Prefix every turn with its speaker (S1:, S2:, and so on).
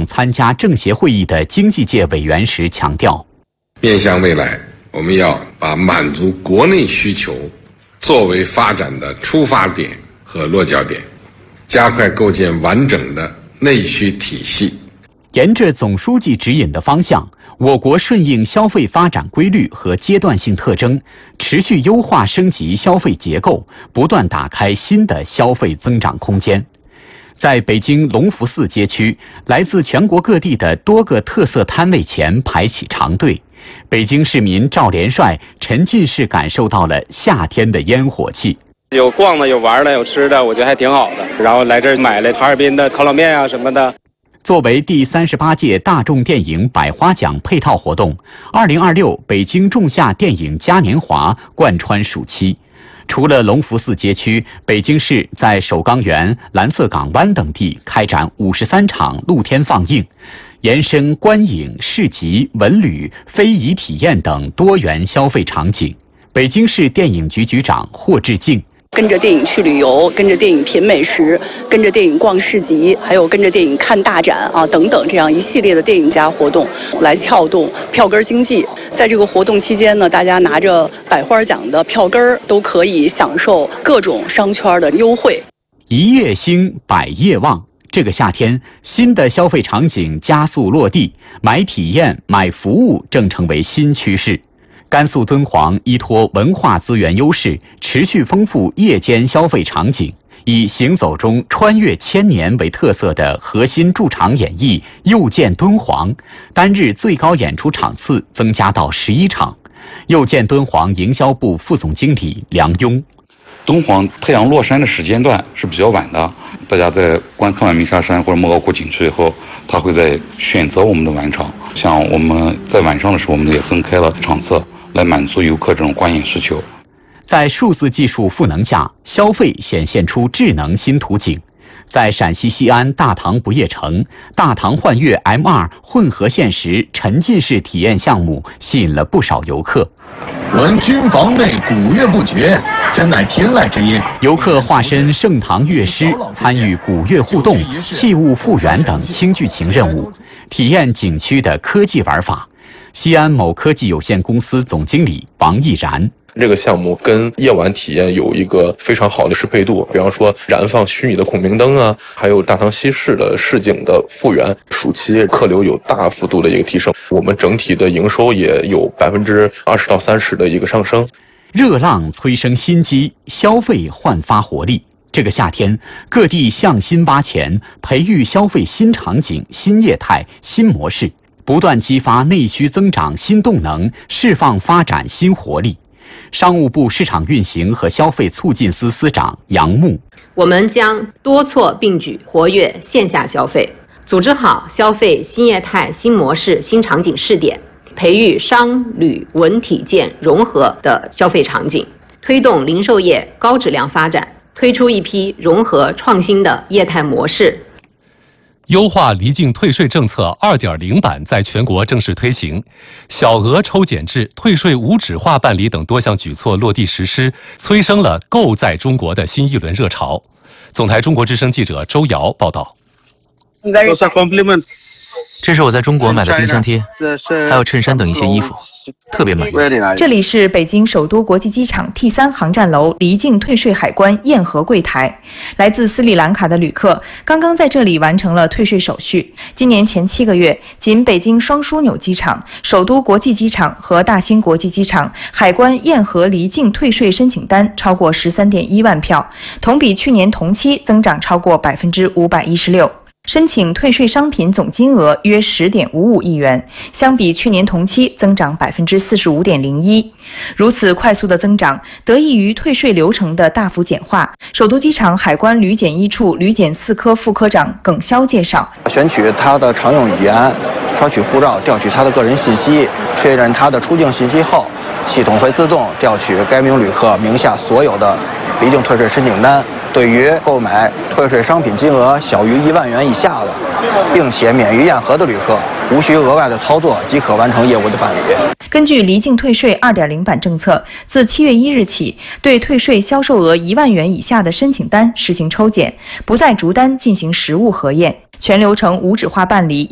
S1: 场参加政协会议的经济界委员时强调，
S2: 面向未来，我们要把满足国内需求作为发展的出发点和落脚点，加快构建完整的内需体系。
S1: 沿着总书记指引的方向，我国顺应消费发展规律和阶段性特征，持续优化升级消费结构，不断打开新的消费增长空间。在北京隆福寺街区，来自全国各地的多个特色摊位前排起长队。北京市民赵连帅沉浸式感受到了夏天的烟火气。
S3: 有逛的，有玩的，有吃的，我觉得还挺好的。然后来这儿买了哈尔滨的烤冷面啊什么的。
S1: 作为第38届大众电影百花奖配套活动，2026北京仲夏电影嘉年华贯穿暑期。除了隆福寺街区，北京市在首钢园、蓝色港湾等地开展53场露天放映，延伸观影、市集、文旅、非遗体验等多元消费场景。北京市电影局局长霍志敬。
S4: 跟着电影去旅游，跟着电影品美食，跟着电影逛市集，还有跟着电影看大展啊等等，这样一系列的电影节活动来撬动票根经济。在这个活动期间呢，大家拿着百花奖的票根都可以享受各种商圈的优惠。
S1: 一夜兴，百业旺。这个夏天，新的消费场景加速落地，买体验、买服务正成为新趋势。甘肃敦煌依托文化资源优势，持续丰富夜间消费场景，以行走中穿越千年为特色的核心驻场演绎又见敦煌，单日最高演出场次增加到11场。又见敦煌营销部副总经理梁庸。
S5: 敦煌太阳落山的时间段是比较晚的，大家在看完鸣沙山或者莫高窟景区以后，他会在选择我们的晚场。像我们在晚上的时候，我们也增开了场次，来满足游客这种观影需求。
S1: 在数字技术赋能下，消费显现出智能新图景。在陕西西安大唐不夜城，大唐幻乐 M2 混合现实沉浸式体验项目吸引了不少游客。
S6: 闻君房内鼓乐不绝，真乃天籁之音。
S1: 游客化身盛唐乐师，参与鼓乐互动、器物复原等轻剧情任务，体验景区的科技玩法。西安某科技有限公司总经理王毅然。
S7: 这个项目跟夜晚体验有一个非常好的适配度，比方说燃放虚拟的孔明灯啊，还有大唐西市的市景的复原，暑期客流有大幅度的一个提升，我们整体的营收也有20%到30%的一个上升。
S1: 热浪催生新机，消费焕发活力。这个夏天，各地向新挖钱，培育消费新场景、新业态、新模式，不断激发内需增长新动能，释放发展新活力。商务部市场运行和消费促进司司长杨牧，
S8: 我们将多措并举，活跃线下消费，组织好消费新业态、新模式、新场景试点，培育商旅文体建融合的消费场景，推动零售业高质量发展，推出一批融合创新的业态模式。
S9: 优化离境退税政策 2.0 版在全国正式推行，小额抽检制、退税无纸化办理等多项举措落地实施，催生了购在中国的新一轮热潮。总台中国之声记者周瑶报道。
S10: 这是我在中国买的冰箱贴，还有衬衫等一些衣服，特别满意。
S11: 这里是北京首都国际机场 T3 航站楼离境退税海关验核柜台，来自斯里兰卡的旅客刚刚在这里完成了退税手续。今年前7个月，仅北京双枢纽机场、首都国际机场和大兴国际机场海关验核离境退税申请单超过13.1万票，同比去年同期增长超过516%。申请退税商品总金额约10.55亿元，相比去年同期增长45.01%。如此快速的增长，得益于退税流程的大幅简化。首都机场海关旅检一处旅检4科副科长耿潇介绍：
S12: 选取他的常用语言，刷取护照，调取他的个人信息，确认他的出境信息后，系统会自动调取该名旅客名下所有的离境退税申请单。对于购买退税商品金额小于1万元以下的，并且免于验核的旅客，无需额外的操作即可完成业务的办理。
S11: 根据离境退税 2.0 版政策，自7月1日起，对退税销售额1万元以下的申请单实行抽检，不再逐单进行实物核验，全流程无纸化办理。